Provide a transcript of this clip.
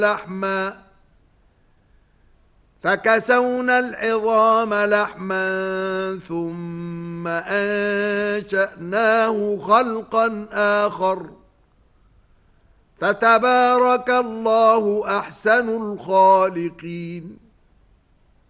لحما فكسونا العظام لحما ثم أنشأناه خلقا آخر فتبارك الله أحسن الخالقين.